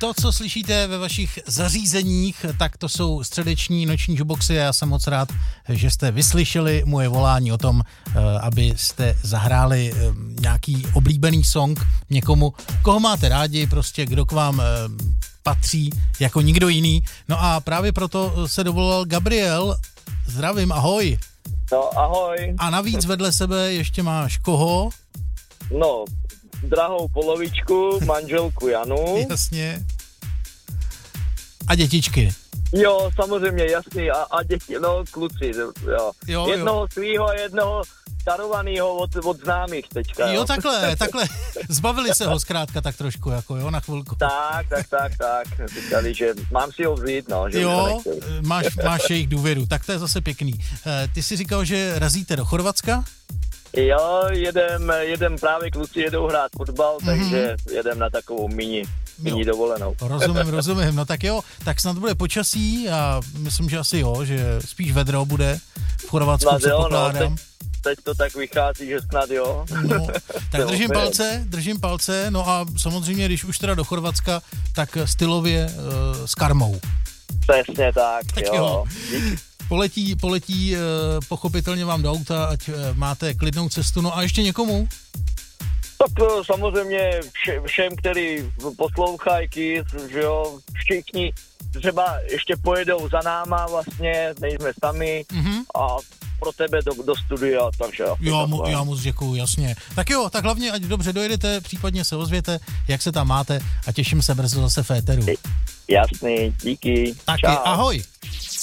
To, co slyšíte ve vašich zařízeních, tak to jsou středeční noční jukeboxy a já jsem moc rád, že jste vyslyšeli moje volání o tom, abyste zahráli nějaký oblíbený song někomu, koho máte rádi, prostě kdo k vám patří jako nikdo jiný. No a právě proto se dovolal Gabriel. Zdravím, ahoj. No, ahoj. A navíc vedle sebe ještě máš koho? No, drahou polovičku, manželku Janu. Jasně. A dětičky. Jo, samozřejmě, jasný. A děti, no, kluci, jo. Jednoho svýho a jednoho darovanýho od známých teďka. Jo, takhle. Zbavili se ho zkrátka tak trošku, jako jo, na chvilku. Tak. Říkali, že mám si ho vzít, no. Že jo, máš jejich důvěru, tak to je zase pěkný. Ty jsi říkal, že razíte do Chorvatska? Jo, jedem právě kluci jedou hrát fotbal, takže jedem na takovou mini dovolenou. Rozumím, no tak jo, tak snad bude počasí a myslím, že asi jo, že spíš vedro bude v Chorvatsku, snad co jo, pokládám. No, teď to tak vychází, že snad jo. No, tak držím palce, no a samozřejmě, když už teda do Chorvatska, tak stylově s karmou. Přesně tak jo. Poletí pochopitelně vám do auta, ať máte klidnou cestu, no a ještě někomu? Tak samozřejmě všem, který poslouchají Kiss, že jo, všichni třeba ještě pojedou za náma vlastně, nejsme sami a pro tebe do studia, takže... Já moc děkuju, jasně. Tak jo, tak hlavně, ať dobře dojedete, případně se ozvěte, jak se tam máte a těším se brzo zase v éteru. Jasný, díky. Taky, čau. Ahoj.